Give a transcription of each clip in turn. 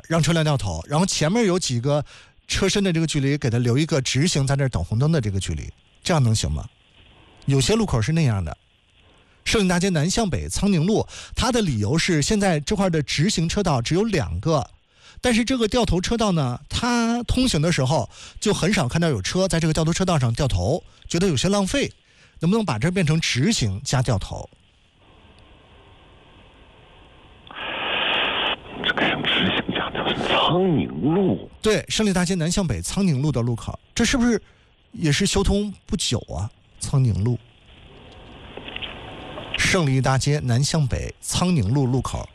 让车辆掉头，然后前面有几个车身的这个距离给它留一个直行在这等红灯的这个距离，这样能行吗？有些路口是那样的。胜利大街南向北苍宁路，它的理由是现在这块的直行车道只有2个，但是这个掉头车道呢，它通行的时候就很少看到有车在这个掉头车道上掉头，觉得有些浪费，能不能把这变成直行加掉头？ 这改成直行加掉头，苍宁路， 对，胜利大街南向北苍宁路的路口，这是不是也是修通不久啊？苍宁路。胜利大街南向北苍宁路路口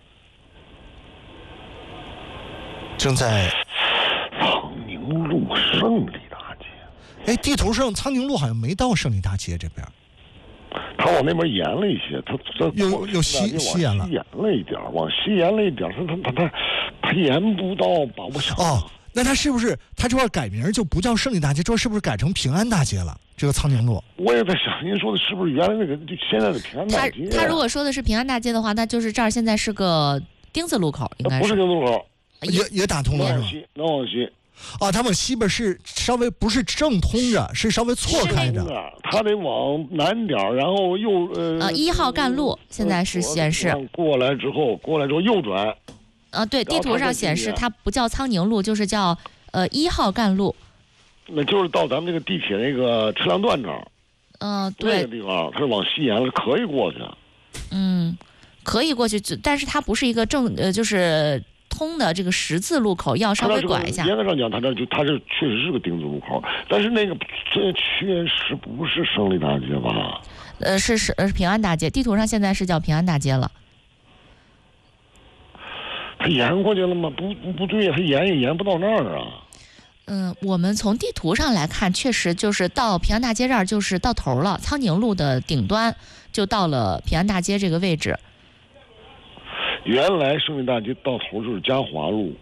正在苍宁路胜利大街。 哎，地图上苍宁路好像没到胜利大街这边， 他往那边延了一些，他有西延了， 延了一点，往西延了一点，他延不到吧？我想哦，那他是不是他这块改名就不叫胜利大街，这是不是改成平安大街了？这个苍宁路， 我也在想，您说的是不是原来那个现在的平安大街？ 他如果说的是平安大街的话，那就是这儿现在是个丁字路口，应该是不是丁字路口， 也打通了是吧？ 能往西。 啊，他往西边是稍微不是正通着，是稍微错开着。 他得往南点，然后右 1号干路现在是显示过来之后右转。 对，地图上显示它不叫苍宁路，就是叫1号干路。 那就是到咱们这个地铁那个车辆段这儿。 对， 那个地方它是往西延了，可以过去。 可以过去，但是它不是一个就是通的这个十字路口，要稍微拐一下。 严格上讲，它这确实是个丁字路口，但是那个这确实不是胜利大街吧？ 是平安大街，地图上现在是叫平安大街了。 他延过去了吗？不对，他延也延不到那儿啊。 我们从地图上来看，确实就是到平安大街这儿就是到头了，苍宁路的顶端就到了平安大街这个位置。 原来胜利大街到头就是嘉华路。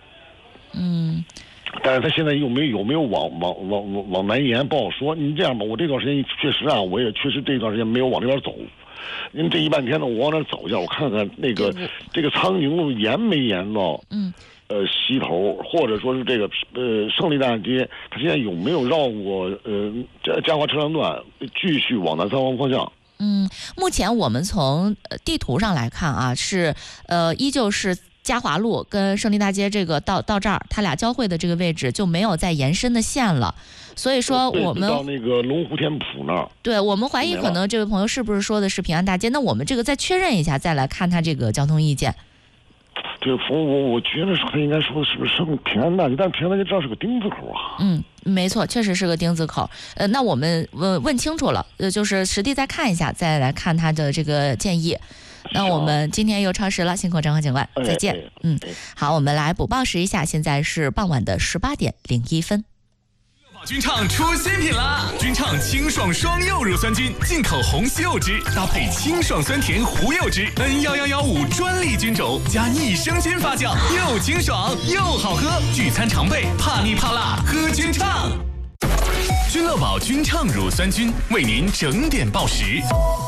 但是他现在有没有往南延不好说。你这样吧，我这段时间确实啊，我也确实这段时间没有往这边走。您这一半天呢，我往那走一下，我看看那个这个苍宁路延没延到西头，或者说是这个胜利大街，它现在有没有绕过嘉华车辆段，继续往南三环方向？ 目前我们从地图上来看啊，是依旧是嘉华路跟胜利大街这个到这儿，它俩交汇的这个位置就没有再延伸的线了。所以说我们到那个龙湖天谱那儿， 对，我们怀疑可能这位朋友是不是说的是平安大街？那我们这个再确认一下，再来看他这个交通意见。 对，我觉得他应该说的是不是平安大街，但平安大街这是个丁字口啊。 没错，确实是个丁字口。那我们问清楚了，就是实地再看一下，再来看他的这个建议。那我们今天又超时了，辛苦张和警官，再见。好，我们来补报时一下，现在是傍晚的18:01。 君畅出新品啦！君畅清爽双柚乳酸菌，进口红西柚汁，搭配清爽酸甜胡柚汁，N11115专利菌种，加益生菌发酵，又清爽又好喝。聚餐常备，怕腻怕辣，喝君畅。君乐宝君畅乳酸菌为您整点报时。